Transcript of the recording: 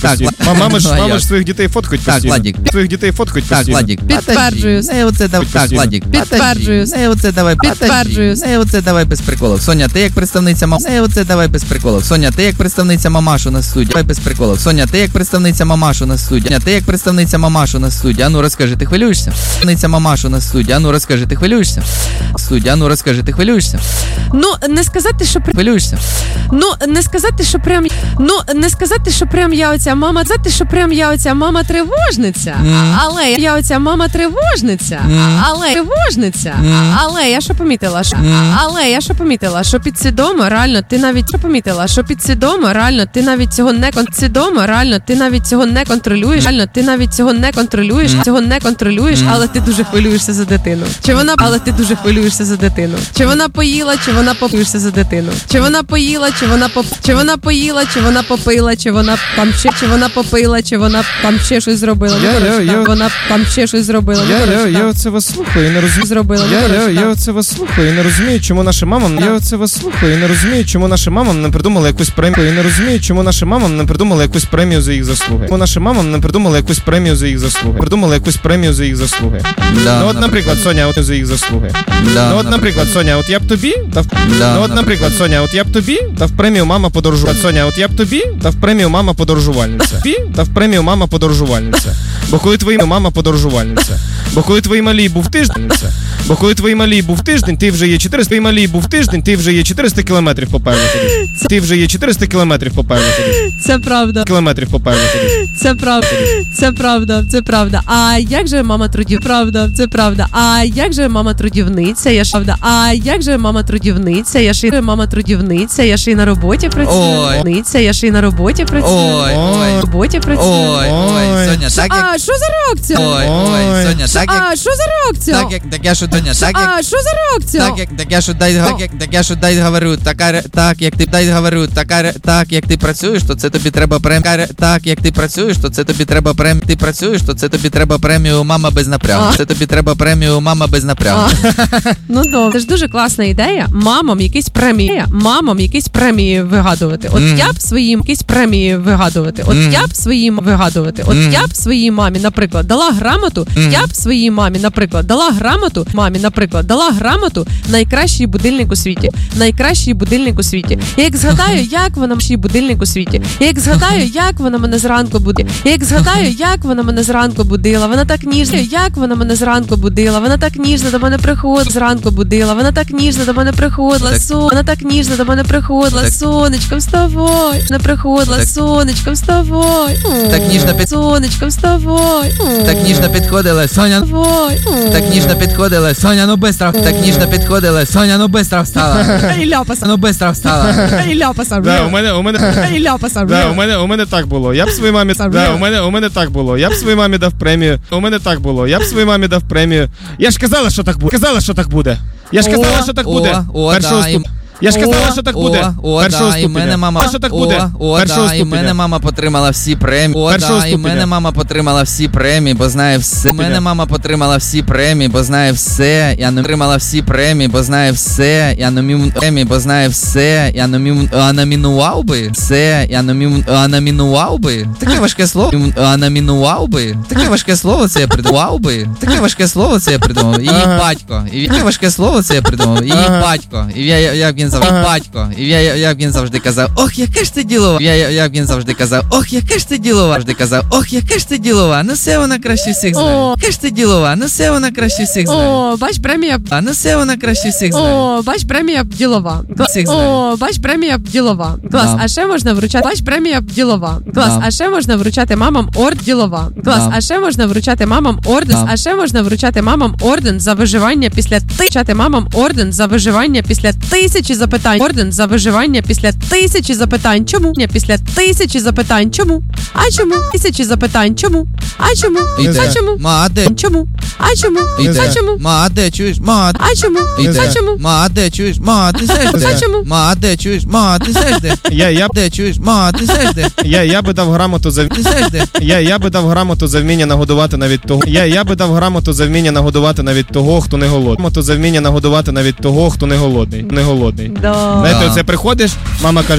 постійно. Мама ж своїх дітей фоткають постійно. Так, Владик. Своїх дітей фоткають Так, постійно. Владик. Підтверджую. Так, Владик. Підтверджую. Оце давай. Підтверджую. Оце давай без приколів. Соня, ти як представниця Оце давай без приколів. Соня, ти як представниця мамашу на студії. Давай без приколів. Соня, ти як представниця мамашу на студії. Соня, ти як представниця мамашу на студії. Ану розкажи, ти хвилюєшся? Представниця мамашу на студії. Ану розкажи, ти хвилюєшся? Студія, ану розкажи, ти хвилюєшся? Ну, не сказати, що Хвилюєшся? не сказати, що прям я оця мама, тривожниця. Але я оця мама тривожниця. Але я що помітила, що підсвідомо реально ти навіть цього не контролюєш, але ти дуже хвилюєшся за дитину. Чи вона поїла, чи вона попився за дитину. Чи вона поїла, чи вона попила, чи вона там ще щось зробила. Вона там ще щось зробила. Я оце вас слухаю і не розумію. Я оце вас слухаю і не розумію, чому нашим мамам не придумали якусь премію за їх заслуги. Ну от, наприклад, Соня, от за їх заслуги. Ну от, наприклад, Соня, от я б тобі дав премію мама подорожувальниця. Соня, от я б тобі дав премію мама подорожувальниця. Бо коли твої малій був тиждень, ти вже є 400 кілометрів попереду. Це правда. Це правда. А як же мама трудівниця? Це правда. А як же мама трудівниця? Я ж і на роботі працюю. Ой, Соня, так як... А, що за реакція? Ой, Соня, так як... А, що за реакція? Так я що, Доня, так як... А, що за реакція? Так як ти працюєш, то це тобі треба премію мама без напрягу. Ну добре. Це ж дуже класна ідея. Мамам якісь премії вигадувати. От я б своїм якісь премії вигадувати. Я б своїй мамі, наприклад, дала грамоту. Я б своїй мамі, наприклад, дала грамоту найкращий будильник у світі. Я як згадаю, як вона мене зранку будила. Вона так ніжно, вона так ніжно до мене приходила. Сонечком вставай. Сонечком вставай. Так ніжно підходила, Соня. Соня, ну быстро. Так ніжно підходила, Соня, ну быстро встала. І ляпаса. У мене так було. Я б своїй мамі дав премію. Я ж казала, що так буде. Я ж казала, що так буде. Першого ступеня. І мене мама потримала всі премії. Бо знає все. Я номінував би. Таке важке слово це я придумав. Її батько. І як він завжди казав, ох, яка ж ти ділова. Ну все вона краще всіх знає. О, бач, премія. Бач, премія ділова. Клас. А ще можна вручати. Бач, премія ділова. Клас. А ще можна вручати мамам орден за виживання після тисячі запитань. Чому? А чому? Ма, де чуєш? Ма, ти знаєш де? Я би дав грамоту за вміння нагодувати навіть того, хто не голодний. Знаєте, оце приходиш, мама каже,